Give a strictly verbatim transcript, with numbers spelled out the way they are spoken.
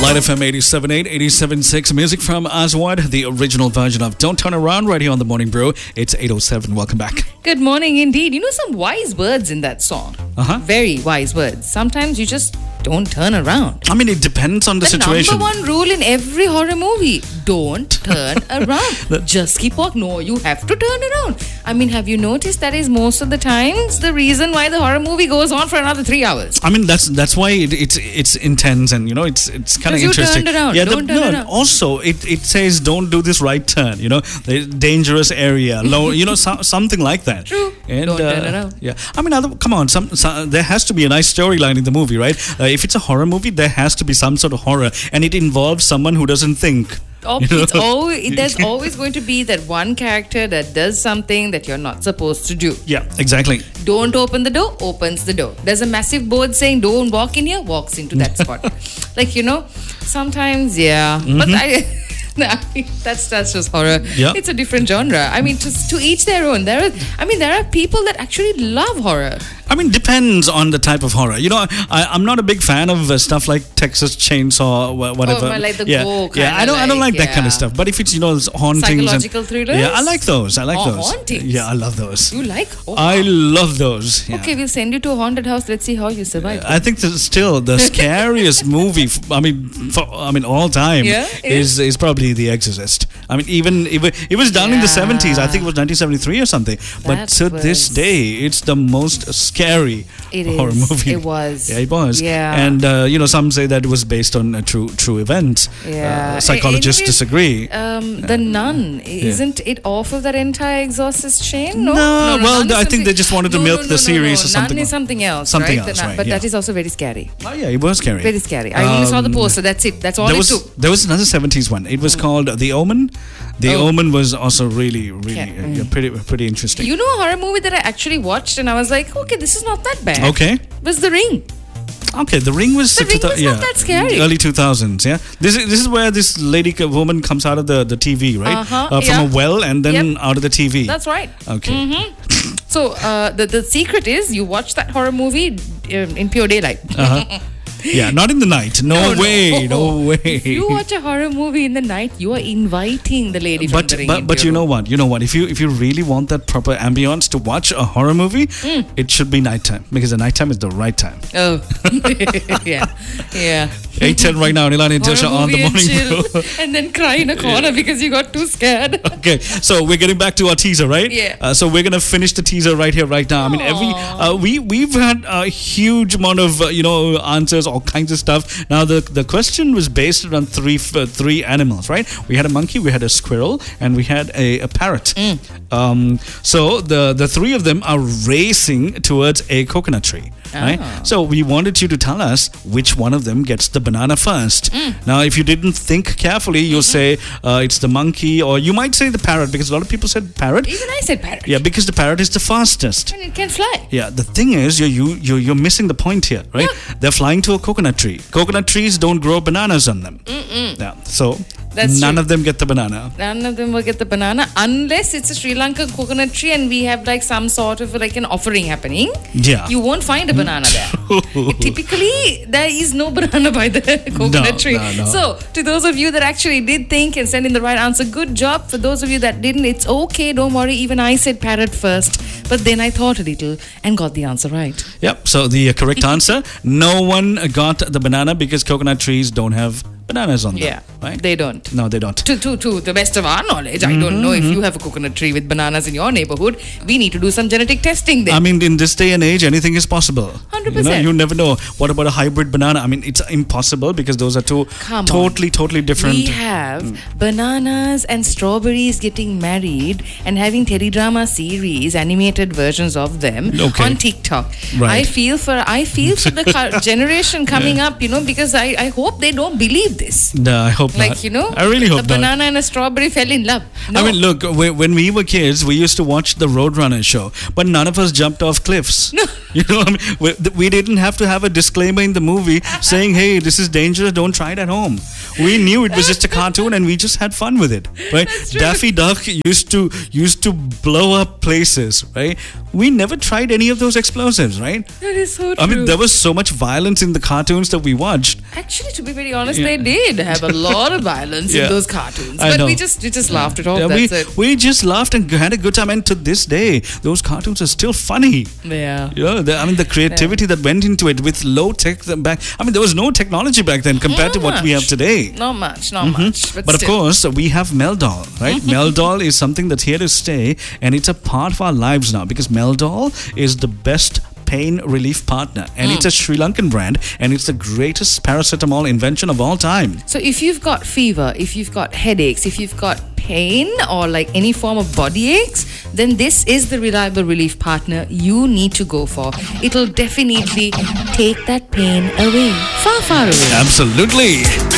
Light F M eighty-seven point eight, eighty-seven point six. Music from Aswad, the original version of Don't Turn Around right here on The Morning Brew. It's eight oh seven. Welcome back. Good morning indeed. You know, some wise words in that song. Uh-huh. Very wise words. Sometimes you just don't turn around. I mean, it depends on the, the situation. The number one rule in every horror movie, don't turn around. Just keep walking. No, you have to turn around. I mean, have you noticed that is most of the times the reason why the horror movie goes on for another three hours? I mean, that's that's why it, it's it's intense and, you know, it's it's kind of interesting. You turned around. Yeah, don't the, turn no, around. Also, it, it says don't do this right turn, you know, the dangerous area, low, you know, so, something like that. True. And, don't uh, turn around. Yeah. I mean, other, come on, some, some there has to be a nice storyline in the movie, right? Uh, if it's a horror movie, there has to be some sort of horror, and it involves someone who doesn't think. Oh, you know? it's always, there's always going to be that one character that does something that you're not supposed to do. Yeah, exactly. Don't open the door, opens the door. There's a massive board saying don't walk in here, walks into that spot. Like, you know, sometimes, yeah. Mm-hmm. But I... No, that's that's just horror. Yeah. It's a different genre. I mean, to, to each their own. There are, I mean, there are people that actually love horror. I mean, depends on the type of horror. You know, I, I'm not a big fan of uh, stuff like Texas Chainsaw, whatever. Oh, like the yeah, gore yeah. I don't, like, I don't like yeah. that kind of stuff. But if it's, you know, hauntings, psychological and, thrillers. Yeah, I like those. I like oh, those. Hauntings. Yeah, I love those. You like? Oh, I wow. love those. Yeah. Okay, we'll send you to a haunted house. Let's see how you survive. I think the, still the scariest movie. I mean, for, I mean, all time yeah, is is probably The Exorcist. I mean, even if it, it was done yeah. in the seventies. I think it was nineteen seventy-three or something. But That to was... this day, it's the most scary it horror is. movie. It was. Yeah, it was. Yeah. And uh, you know, some say that it was based on a true true events. Yeah. Uh, psychologists Anyways, disagree. Um, the Nun, isn't it off of that entire Exorcist chain? No. No, no, no well, Nun I think they just wanted to no, milk no, no, the series no, or something. Nun is something else. Something right? else, The Nun, right, But yeah. that is also very scary. Oh yeah, it was scary. Very scary. I only saw the Um, poster. That's it. That's all there it was took. there was another seventies one. It was Hmm. called The Omen. The Oh. Omen was also really, really Yeah. uh, yeah, pretty, pretty interesting. You know a horror movie that I actually watched and I was like, okay, this is not that bad. Okay. Was The Ring. Okay, The Ring was The Ring was yeah, not that scary. early two thousands. Yeah, this is this is where this lady woman comes out of the, the T V, right? Uh-huh, uh, from yeah. a well and then Yep. out of the T V. That's right. Okay. Mm-hmm. So uh, the the secret is you watch that horror movie um, in pure daylight. Uh-huh. Yeah, not in the night. No, No, no. way, no, Oh, way. If you watch a horror movie in the night, you are inviting the lady from but the Ring. but into but your you know room. what? You know what? If you if you really want that proper ambience to watch a horror movie, Mm. it should be nighttime because the nighttime is the right time. Oh, yeah, yeah. eight ten right now, Nilani and Horror Tisha on the movie and morning chill, brew. and then cry in a corner because you got too scared. Okay, so we're getting back to our teaser, right? Yeah. Uh, so we're gonna finish the teaser right here, right now. I mean, every uh, we we've had a huge amount of uh, you know answers, all kinds of stuff. Now the the question was based on three f- uh, three animals, right? We had a monkey, we had a squirrel, and we had a, a parrot. Mm. Um, so the the three of them are racing towards a coconut tree. Right? Ah. So we wanted you to tell us which one of them gets the banana first. Mm. Now, if you didn't think carefully, you'll say uh, it's the monkey, or you might say the parrot because a lot of people said parrot. Even I said parrot. Yeah, because the parrot is the fastest. And it can fly. Yeah, the thing is, you're you you you're missing the point here, right? Yeah. They're flying to a coconut tree. Coconut trees don't grow bananas on them. Mm-mm. Yeah, so That's none true. of them get the banana. None of them will get the banana unless it's a Sri Lankan coconut tree and we have like some sort of like an offering happening. Yeah. You won't find a banana there. Typically, there is no banana by the coconut No, tree. no, no. So, to those of you that actually did think and sent in the right answer, good job. For those of you that didn't, it's okay. Don't worry. Even I said parrot first, but then I thought a little and got the answer right. Yep. So the uh, correct answer: no one got the banana because coconut trees don't have bananas on them. Yeah, Right? they don't. No, they don't. To, to, to the best of our knowledge, I don't know if you have a coconut tree with bananas in your neighborhood. We need to do some genetic testing there. I mean, in this day and age, anything is possible. one hundred You know, percent. you never know. What about a hybrid banana? I mean, it's impossible because those are two Come on. totally, totally different. We have bananas and strawberries getting married and having teledrama series, animated versions of them Okay. on TikTok. Right. I feel for I feel for the cu- generation coming up, you know, because I, I hope they don't believe this. No, I hope Like, not. you know, I really hope the not. banana and a strawberry fell in love. No. I mean, look, we, when we were kids, we used to watch the Roadrunner show, but none of us jumped off cliffs. No. You know, I mean, we, we didn't have to have a disclaimer in the movie saying, "Hey, this is dangerous. Don't try it at home." We knew it was just a cartoon, and we just had fun with it, right? That's true. Daffy Duck used to used to blow up places, right? we never tried any of those explosives, right? That is so true. I mean, there was so much violence in the cartoons that we watched. Actually, to be very honest, Yeah. they did have a lot of violence Yeah. in those cartoons. I But know. we just we just laughed it off. Yeah, That's we, it. we just laughed and had a good time, and to this day, those cartoons are still funny. Yeah. Yeah, the, I mean, the creativity that went into it with low tech back. I mean, there was no technology back then compared to Not what we have much. today. Not much, not much. But, But of still. course, we have Meldol, right? Meldol is something that's here to stay, and it's a part of our lives now because Meldol is the best pain relief partner, and it's a Sri Lankan brand, and it's the greatest paracetamol invention of all time. So if you've got fever, if you've got headaches, if you've got pain or like any form of body aches, then this is the reliable relief partner you need to go for. It'll definitely take that pain away, far, far away. Absolutely.